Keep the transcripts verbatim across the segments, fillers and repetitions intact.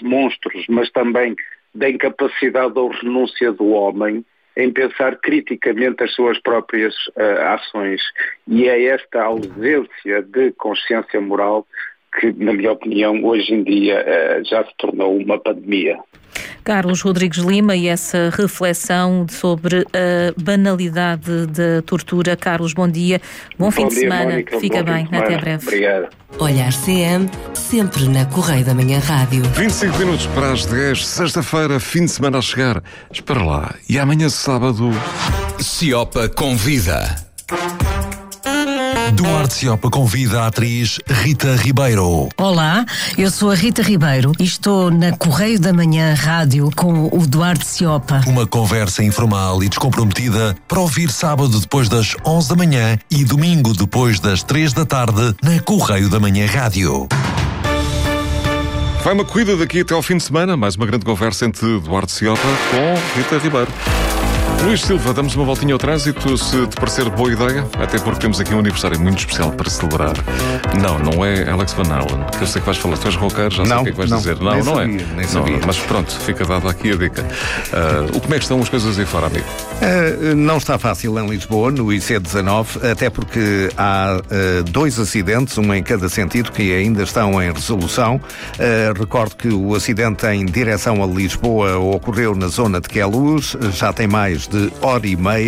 monstros, mas também da incapacidade ou renúncia do homem em pensar criticamente as suas próprias uh, ações. E é esta ausência de consciência moral que, na minha opinião, hoje em dia uh, já se tornou uma pandemia. Carlos Rodrigues Lima, e essa reflexão sobre a banalidade da tortura. Carlos, bom dia. Bom, bom fim de dia, semana. Mónica, Fica bem. Até breve. Obrigado. Olhar C M, sempre na Correio da Manhã Rádio. vinte e cinco minutos para as dez, sexta-feira, fim de semana a chegar. Espera lá. E amanhã, sábado... Ciopa convida. Duarte Ciopa convida a atriz Rita Ribeiro. Olá, eu sou a Rita Ribeiro e estou na Correio da Manhã Rádio com o Duarte Ciopa. Uma conversa informal e descomprometida para ouvir sábado depois das onze da manhã e domingo depois das três da tarde na Correio da Manhã Rádio. Vai uma corrida daqui até ao fim de semana, mais uma grande conversa entre Duarte Ciopa com Rita Ribeiro. Luís Silva, damos uma voltinha ao trânsito, se te parecer boa ideia, até porque temos aqui um aniversário muito especial para celebrar. Não, não é Alex Van Halen, que eu sei que vais falar. Tu és roqueiro, já sei o que é que vais não, dizer. Não, nem não sabia, é. Nem sabia. Não, mas pronto, fica dada aqui a dica. Uh, como é que estão as coisas aí fora, amigo? Uh, não está fácil em Lisboa, no I C dezanove, até porque há uh, dois acidentes, um em cada sentido, que ainda estão em resolução. Uh, recordo que o acidente em direção a Lisboa ocorreu na zona de Queluz, já tem mais de hora e meia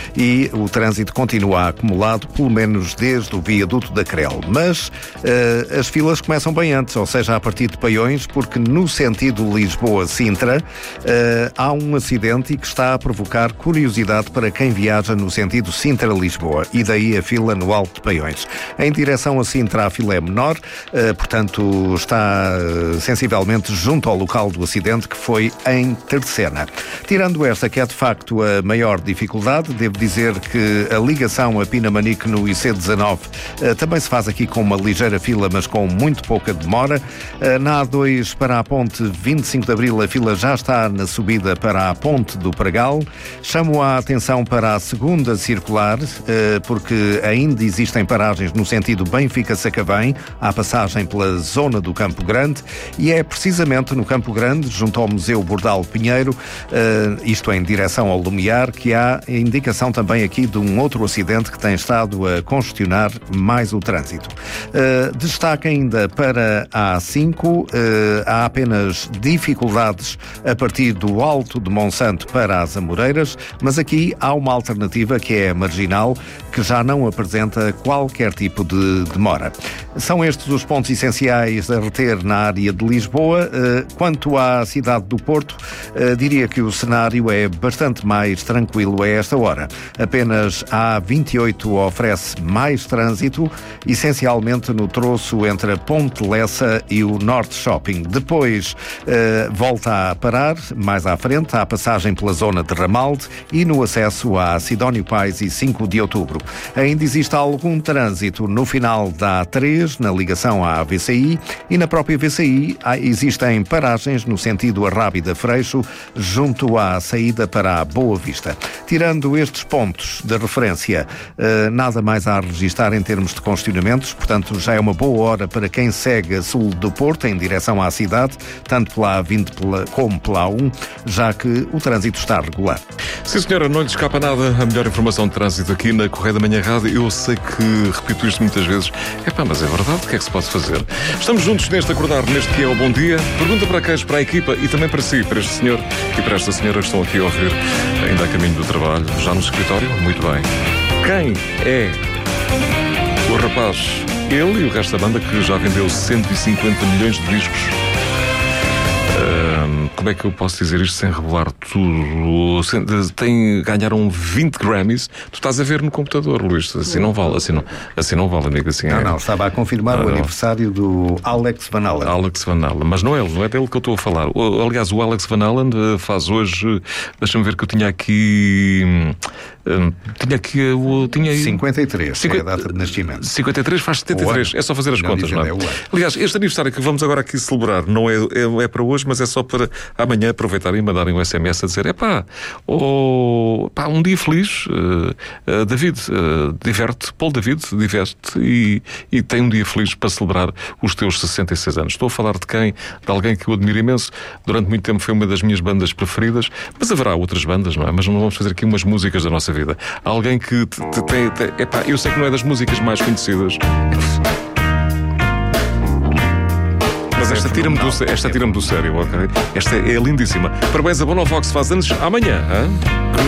e o trânsito continua acumulado, pelo menos desde o viaduto da Crel. Mas uh, as filas começam bem antes, ou seja, a partir de Paiões, porque no sentido Lisboa-Sintra uh, há um acidente e que está a provocar curiosidade para quem viaja no sentido Sintra-Lisboa, e daí a fila no Alto de Paiões. Em direção a Sintra a fila é menor, uh, portanto está uh, sensivelmente junto ao local do acidente, que foi em Terceira. Tirando esta, que é de facto a maior dificuldade, devo dizer que a ligação a Pinamanique no I C dezanove uh, também se faz aqui com uma ligeira fila, mas com muito pouca demora. Uh, na A dois para a ponte vinte e cinco de Abril, a fila já está na subida para a ponte do Pragal. Chamo a atenção para a segunda circular, uh, porque ainda existem paragens no sentido Benfica-Sacavém, à passagem pela zona do Campo Grande, e é precisamente no Campo Grande, junto ao Museu Bordal Pinheiro, uh, isto em direção ao Lumiar, que há indicação também aqui de um outro acidente que tem estado a congestionar mais o trânsito. Uh, destaque ainda para a A cinco, uh, há apenas dificuldades a partir do Alto de Monsanto para as Amoreiras, mas aqui há uma alternativa que é a marginal, que já não apresenta qualquer tipo de demora. São estes os pontos essenciais a reter na área de Lisboa. Uh, quanto à cidade do Porto, uh, diria que o cenário é bastante mais tranquilo a esta hora. Apenas a A vinte e oito oferece mais trânsito, essencialmente no troço entre a Ponte Lessa e o Norte Shopping. Depois uh, volta a parar, mais à frente, à passagem pela zona de Ramalde e no acesso a Sidónio Pais e cinco de Outubro. Ainda existe algum trânsito no final da A três, na ligação à V C I, e na própria V C I há, existem paragens no sentido Arrábida-Freixo, junto à saída para a Boa Vista. Tirando estes pontos de referência, eh, nada mais a registrar em termos de congestionamentos, portanto já é uma boa hora para quem segue a sul do Porto, em direção à cidade, tanto pela A vinte como pela A um, já que o trânsito está regular. Sim, senhora, não lhe escapa nada a melhor informação de trânsito aqui na Correio da Manhã Rádio. Eu sei que repito isto muitas vezes, epá, mas é verdade, o que é que se pode fazer? Estamos juntos neste acordar, neste que é o Bom Dia. Pergunta para queijo, para a equipa e também para si, para este senhor e para esta senhora que estão aqui a ouvir, ainda a caminho do trabalho, já no escritório. Muito bem. Quem é o rapaz, ele e o resto da banda, que já vendeu cento e cinquenta milhões de discos? Uh, como é que eu posso dizer isto sem revelar tudo? Tem, ganharam vinte Grammys. Tu estás a ver no computador, Luís. Assim não vale, assim não, assim não vale, amigo. Assim não, é... não, estava a confirmar não, o aniversário do Alex Van Halen. Alex Van Halen, mas não é ele, não é dele que eu estou a falar. Aliás, o Alex Van Halen faz hoje, deixa-me ver que eu tinha aqui Uh, tinha aqui o. Tinha aí... cinquenta e três, cinquenta... é a data de nascimento. cinquenta e três faz setenta e três, é só fazer as não contas, não é? é Aliás, este aniversário que vamos agora aqui celebrar não é, é, é para hoje, mas é só para amanhã aproveitarem e mandarem um S M S a dizer: é pá, oh, pá, um dia feliz, uh, uh, David, uh, diverte, Paulo David, diverte e, e tem um dia feliz para celebrar os teus sessenta e seis anos. Estou a falar de quem? De alguém que eu admiro imenso. Durante muito tempo foi uma das minhas bandas preferidas, mas haverá outras bandas, não é? Mas não vamos fazer aqui umas músicas da nossa vida. Alguém que te, te, te, te, epá, eu sei que não é das músicas mais conhecidas, mas esta tira-me do, esta tira-me do sério, ok? Esta é, é lindíssima. Parabéns a Bonovox, faz anos amanhã, hein?